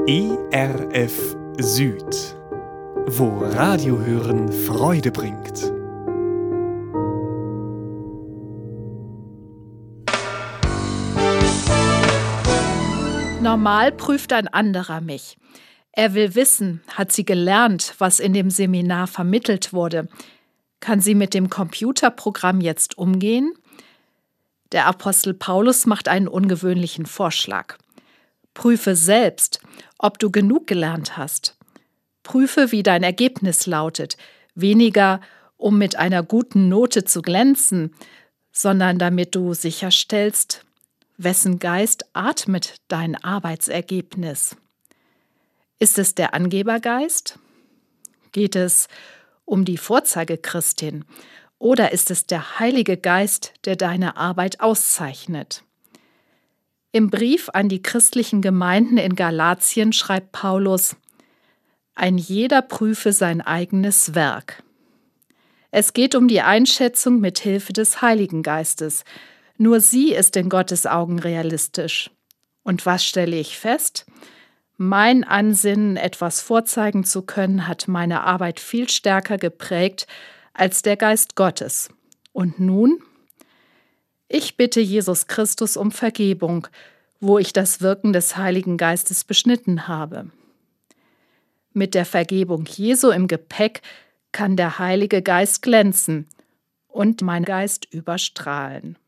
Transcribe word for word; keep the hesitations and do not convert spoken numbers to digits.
E R F Süd, wo Radiohören Freude bringt. Normal prüft ein anderer mich. Er will wissen, hat sie gelernt, was in dem Seminar vermittelt wurde? Kann sie mit dem Computerprogramm jetzt umgehen? Der Apostel Paulus macht einen ungewöhnlichen Vorschlag. Prüfe selbst, ob du genug gelernt hast. Prüfe, wie dein Ergebnis lautet, weniger um mit einer guten Note zu glänzen, sondern damit du sicherstellst, wessen Geist atmet dein Arbeitsergebnis. Ist es der Angebergeist? Geht es um die Vorzeigechristin? Oder ist es der Heilige Geist, der deine Arbeit auszeichnet? Im Brief an die christlichen Gemeinden in Galatien schreibt Paulus: Ein jeder prüfe sein eigenes Werk. Es geht um die Einschätzung mit Hilfe des Heiligen Geistes. Nur sie ist in Gottes Augen realistisch. Und was stelle ich fest? Mein Ansinnen, etwas vorzeigen zu können, hat meine Arbeit viel stärker geprägt als der Geist Gottes. Und nun? Ich bitte Jesus Christus um Vergebung, wo ich das Wirken des Heiligen Geistes beschnitten habe. Mit der Vergebung Jesu im Gepäck kann der Heilige Geist glänzen und mein Geist überstrahlen.